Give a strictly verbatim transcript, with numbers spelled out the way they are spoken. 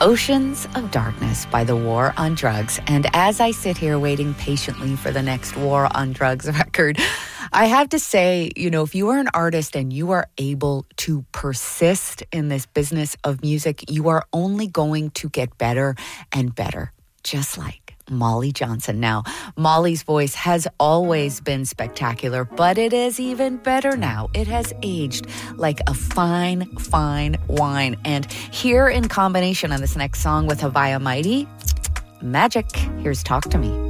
Oceans of Darkness by The War on Drugs. And as I sit here waiting patiently for the next War on Drugs record, I have to say, you know, if you are an artist and you are able to persist in this business of music, you are only going to get better and better, just like Molly Johnson. Now, Molly's voice has always been spectacular, but it is even better now. It has aged like a fine, fine wine. And here in combination on this next song with Havaya Mighty, magic. Here's Talk to Me.